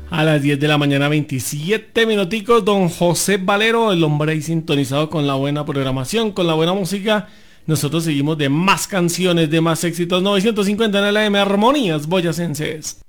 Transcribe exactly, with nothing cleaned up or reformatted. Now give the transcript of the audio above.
A las diez de la mañana, veintisiete minuticos, don José Valero, el hombre ahí sintonizado con la buena programación, con la buena música. Nosotros seguimos de más canciones, de más éxitos. novecientos cincuenta en el A M, Armonías Boyacenses.